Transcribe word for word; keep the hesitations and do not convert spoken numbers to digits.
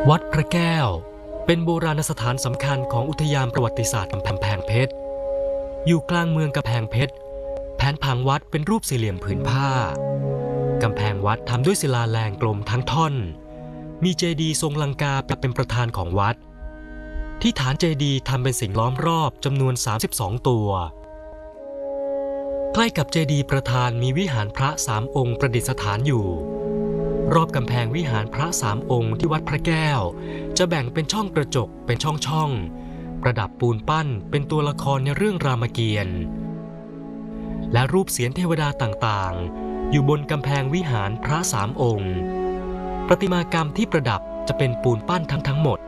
วัดพระแก้วเป็นโบราณสถานสำคัญของอุทยานประวัติศาสตร์กำแพงเพชรอยู่กลางเมืองกำแพงเพชรแผนผังวัดเป็นรูปสี่เหลี่ยมผืนผ้ากำแพงวัดทำด้วยศิลาแรงกลมทั้งท่อนมีเจดีย์ทรงลังกาเป็นประธานของวัดที่ฐานเจดีย์ทำเป็นสิ่งล้อมรอบจำนวนสามสิบสองตัวใกล้กับเจดีย์ประธานมีวิหารพระสามองค์ประดิษฐานอยู่รอบกำแพงวิหารพระสามองค์ที่วัดพระแก้วจะแบ่งเป็นช่องกระจกเป็นช่องๆประดับปูนปั้นเป็นตัวละครในเรื่องรามเกียรติ์และรูปเสียรเทวดาต่างๆอยู่บนกำแพงวิหารพระสามองค์ประติมากรรมที่ประดับจะเป็นปูนปั้นทั้งทั้งหมด